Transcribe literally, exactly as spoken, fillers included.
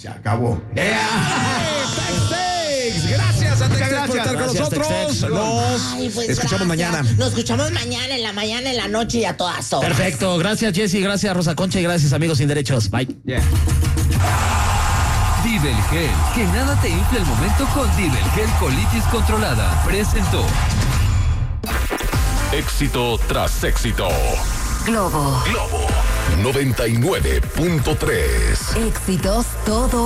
Se acabó. Gracias a Textex Gracias. por estar con Gracias, nosotros. Textex. Nos Ay, pues escuchamos gracias. mañana. Nos escuchamos mañana, en la mañana, en la noche y a todas horas. Perfecto. Gracias, Jessy. Gracias, Rosa Concha. Y gracias, amigos sin derechos. Bye. Yeah. Divel Gel, que nada te infle el momento con Divel Gel Colitis Controlada. Presentó. Éxito tras éxito. Globo. Globo noventa y nueve punto tres. Éxitos todo